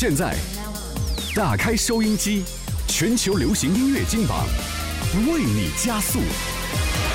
现在，打开收音机，全球流行音乐金榜为你加速。